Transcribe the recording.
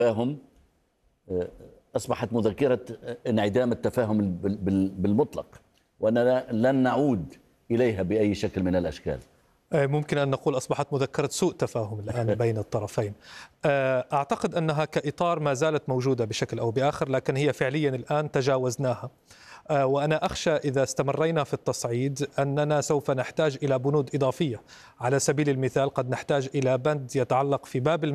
التفاهم أصبحت مذكرة انعدام التفاهم بالمطلق، وأننا لن نعود إليها بأي شكل من الأشكال. ممكن أن نقول أصبحت مذكرة سوء تفاهم الآن بين الطرفين. أعتقد أنها كإطار ما زالت موجودة بشكل أو بآخر، لكن هي فعليا الآن تجاوزناها. وأنا أخشى إذا استمرينا في التصعيد أننا سوف نحتاج إلى بنود إضافية. على سبيل المثال قد نحتاج إلى بند يتعلق في باب